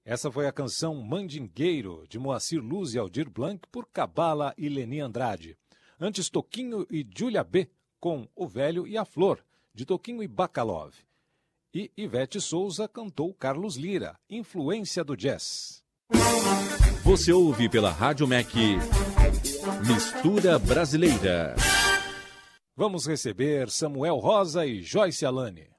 Essa foi a canção Mandingueiro, de Moacir Luz e Aldir Blanc, por Cabala e Leni Andrade. Antes, Toquinho e Júlia B., com O Velho e a Flor, de Toquinho e Bacalov. E Ivete Souza cantou Carlos Lira, Influência do Jazz. Você ouve pela Rádio MEC Mistura Brasileira. Vamos receber Samuel Rosa e Joyce Alane.